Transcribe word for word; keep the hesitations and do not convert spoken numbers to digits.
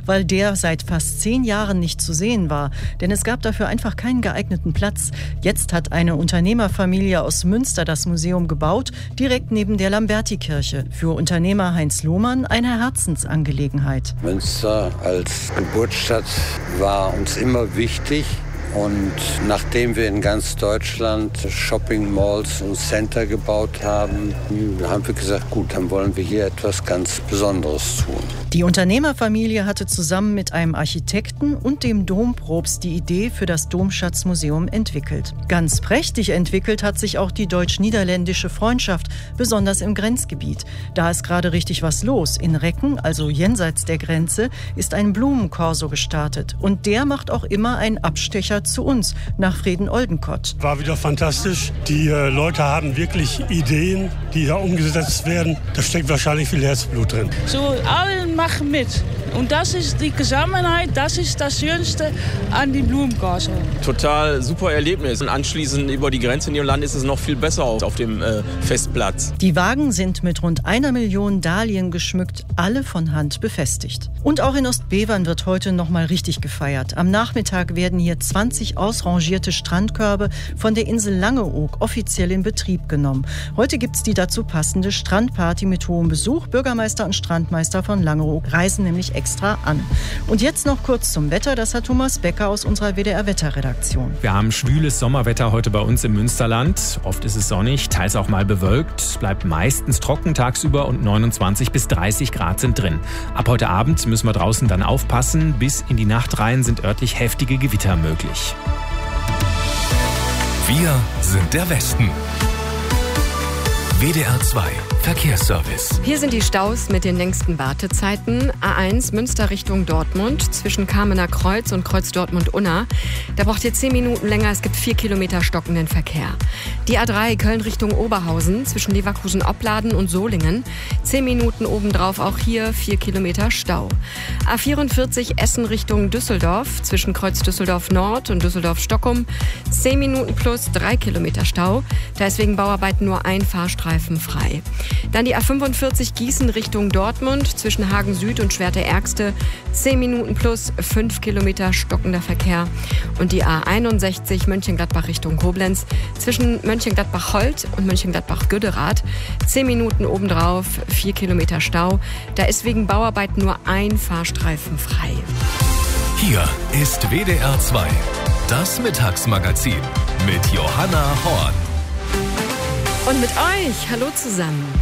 weil der seit fast zehn Jahren nicht zu sehen war. Denn es gab dafür einfach keinen geeigneten Platz. Jetzt hat eine Unternehmerfamilie aus Münster das Museum gebaut, direkt neben der Lamberti-Kirche. Für Unternehmer Heinz Lohmann eine Herzensangelegenheit. Münster als Geburtsstadt war uns immer wichtig. Und nachdem wir in ganz Deutschland Shopping Malls und Center gebaut haben, haben wir gesagt, gut, dann wollen wir hier etwas ganz Besonderes tun. Die Unternehmerfamilie hatte zusammen mit einem Architekten und dem Dompropst die Idee für das Domschatzmuseum entwickelt. Ganz prächtig entwickelt hat sich auch die deutsch-niederländische Freundschaft, besonders im Grenzgebiet. Da ist gerade richtig was los. In Recken, also jenseits der Grenze, ist ein Blumenkorso gestartet. Und der macht auch immer einen Abstecher zu uns, nach Freden-Oldenkott. War wieder fantastisch. Die äh, Leute haben wirklich Ideen, die da umgesetzt werden. Da steckt wahrscheinlich viel Herzblut drin. So, alle machen mit. Und das ist die Zusammenhalt, das ist das Schönste an die Blumenkorso. Total super Erlebnis. Und anschließend über die Grenze in ihrem Land ist es noch viel besser auf dem äh, Festplatz. Die Wagen sind mit rund einer Million Dahlien geschmückt, alle von Hand befestigt. Und auch in Ostbevern wird heute noch mal richtig gefeiert. Am Nachmittag werden hier zwanzig ausrangierte Strandkörbe von der Insel Langeoog offiziell in Betrieb genommen. Heute gibt es die dazu passende Strandparty mit hohem Besuch. Bürgermeister und Strandmeister von Langeoog reisen nämlich extra an. Und jetzt noch kurz zum Wetter. Das hat Thomas Becker aus unserer W D R-Wetterredaktion. Wir haben schwüles Sommerwetter heute bei uns im Münsterland. Oft ist es sonnig, teils auch mal bewölkt. Es bleibt meistens trocken tagsüber und neunundzwanzig bis dreißig Grad sind drin. Ab heute Abend müssen wir draußen dann aufpassen. Bis in die Nacht rein sind örtlich heftige Gewitter möglich. Wir sind der Westen. W D R zwei Verkehrsservice. Hier sind die Staus mit den längsten Wartezeiten. A eins Münster Richtung Dortmund zwischen Kamener Kreuz und Kreuz Dortmund-Unna. Da braucht ihr zehn Minuten länger. Es gibt vier Kilometer stockenden Verkehr. Die A drei Köln Richtung Oberhausen zwischen Leverkusen-Opladen und Solingen. zehn Minuten obendrauf auch hier vier Kilometer Stau. A vierundvierzig Essen Richtung Düsseldorf zwischen Kreuz Düsseldorf Nord und Düsseldorf-Stockholm. zehn Minuten plus drei Kilometer Stau. Da ist wegen Bauarbeiten nur ein Fahrstreifen frei. Dann die A fünfundvierzig Gießen Richtung Dortmund zwischen Hagen Süd und Schwerte-Ärgste. zehn Minuten plus fünf Kilometer stockender Verkehr. Und die A einundsechzig Mönchengladbach Richtung Koblenz zwischen Mönchengladbach-Holt und Mönchengladbach-Güderath. zehn Minuten obendrauf, vier Kilometer Stau. Da ist wegen Bauarbeiten nur ein Fahrstreifen frei. Hier ist W D R zwei, das Mittagsmagazin mit Johanna Horn. Und mit euch, hallo zusammen.